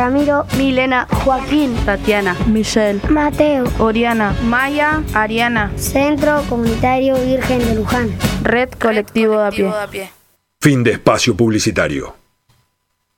Ramiro, Milena, Joaquín, Tatiana, Michelle, Mateo, Oriana, Maya, Ariana. Centro Comunitario Virgen de Luján. Red Colectivo de a pie. Fin de espacio publicitario.